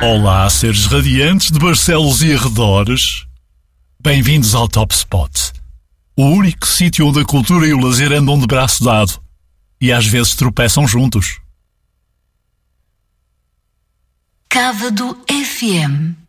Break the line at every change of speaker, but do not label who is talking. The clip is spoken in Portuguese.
Olá, seres radiantes de Barcelos e arredores. Bem-vindos ao Top Spot, o único sítio onde a cultura e o lazer andam de braço dado e às vezes tropeçam juntos.
Cávado FM.